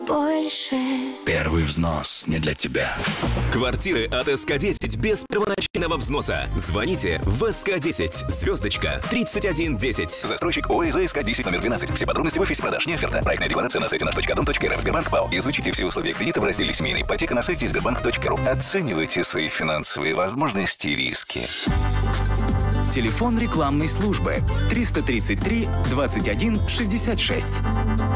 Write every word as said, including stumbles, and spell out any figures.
больше. Первый взнос не для тебя. Квартиры от эс ка десять без первоначального взноса. Звоните в эс ка десять, звездочка, тридцать один десять. Застройщик ОАЗ эс ка десять номер двенадцать. Все подробности в офисе продаж. Не оферта. Проектная декларация на сайте наш точка дом точка эр эф. Сбербанк ПАО. Изучите все условия кредита в разделе «Семейная ипотека» на сайте сбербанк точка ру. Оценивайте свои финансовые возможности и риски. Телефон рекламной службы триста тридцать три двадцать один шестьдесят шесть.